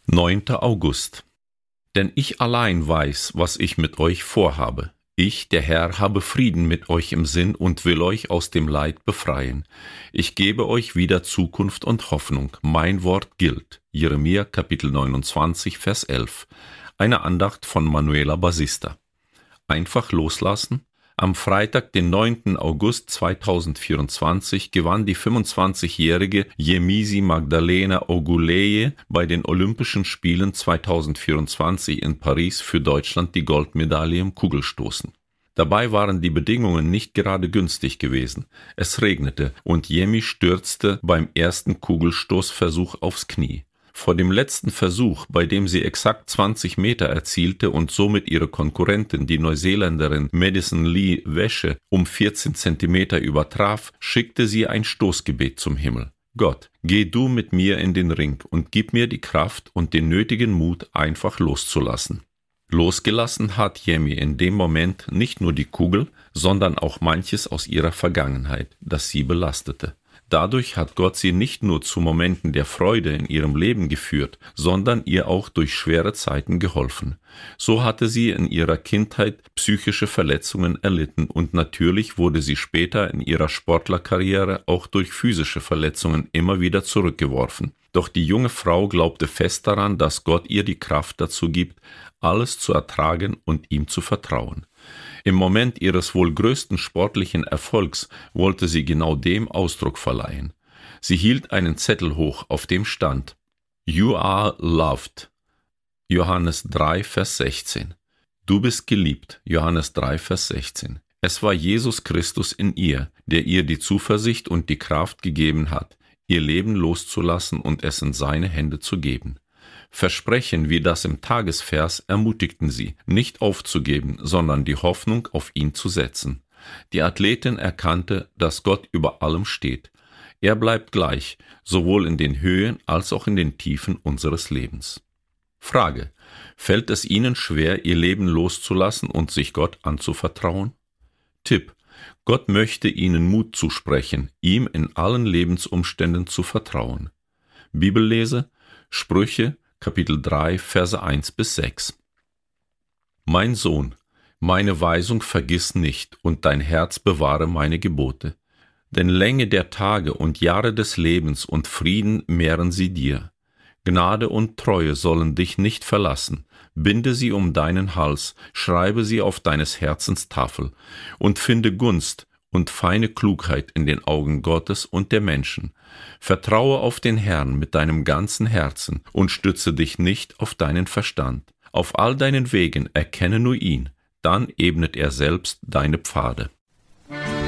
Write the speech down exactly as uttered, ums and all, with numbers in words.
neunter August. Denn ich allein weiß, was ich mit euch vorhabe. Ich, der Herr, habe Frieden mit euch im Sinn und will euch aus dem Leid befreien. Ich gebe euch wieder Zukunft und Hoffnung. Mein Wort gilt. Jeremia, Kapitel neunundzwanzig, Vers elf. Eine Andacht von Manuela Basista. Einfach loslassen. Am Freitag, den neunten August zweitausendvierundzwanzig, gewann die fünfundzwanzigjährige Yemisi Magdalena Oguleye bei den Olympischen Spielen zweitausendvierundzwanzig in Paris für Deutschland die Goldmedaille im Kugelstoßen. Dabei waren die Bedingungen nicht gerade günstig gewesen. Es regnete und Yemi stürzte beim ersten Kugelstoßversuch aufs Knie. Vor dem letzten Versuch, bei dem sie exakt zwanzig Meter erzielte und somit ihre Konkurrentin, die Neuseeländerin Madison Lee Wäsche, um vierzehn Zentimeter übertraf, schickte sie ein Stoßgebet zum Himmel. Gott, geh du mit mir in den Ring und gib mir die Kraft und den nötigen Mut, einfach loszulassen. Losgelassen hat Yemi in dem Moment nicht nur die Kugel, sondern auch manches aus ihrer Vergangenheit, das sie belastete. Dadurch hat Gott sie nicht nur zu Momenten der Freude in ihrem Leben geführt, sondern ihr auch durch schwere Zeiten geholfen. So hatte sie in ihrer Kindheit psychische Verletzungen erlitten und natürlich wurde sie später in ihrer Sportlerkarriere auch durch physische Verletzungen immer wieder zurückgeworfen. Doch die junge Frau glaubte fest daran, dass Gott ihr die Kraft dazu gibt, alles zu ertragen und ihm zu vertrauen. Im Moment ihres wohl größten sportlichen Erfolgs wollte sie genau dem Ausdruck verleihen. Sie hielt einen Zettel hoch, auf dem stand: You are loved. Johannes drei, Vers sechzehn. Du bist geliebt. Johannes drei, Vers sechzehn. Es war Jesus Christus in ihr, der ihr die Zuversicht und die Kraft gegeben hat, ihr Leben loszulassen und es in seine Hände zu geben. Versprechen wie das im Tagesvers ermutigten sie, nicht aufzugeben, sondern die Hoffnung auf ihn zu setzen. Die Athletin erkannte, dass Gott über allem steht. Er bleibt gleich, sowohl in den Höhen als auch in den Tiefen unseres Lebens. Frage: Fällt es Ihnen schwer, Ihr Leben loszulassen und sich Gott anzuvertrauen? Tipp: Gott möchte Ihnen Mut zusprechen, ihm in allen Lebensumständen zu vertrauen. Bibellese: Sprüche, Kapitel drei, Verse eins bis sechs. Mein Sohn, meine Weisung vergiss nicht und dein Herz bewahre meine Gebote. Denn Länge der Tage und Jahre des Lebens und Frieden mehren sie dir. Gnade und Treue sollen dich nicht verlassen. Binde sie um deinen Hals, schreibe sie auf deines Herzens Tafel und finde Gunst und feine Klugheit in den Augen Gottes und der Menschen. Vertraue auf den Herrn mit deinem ganzen Herzen und stütze dich nicht auf deinen Verstand. Auf all deinen Wegen erkenne nur ihn, dann ebnet er selbst deine Pfade.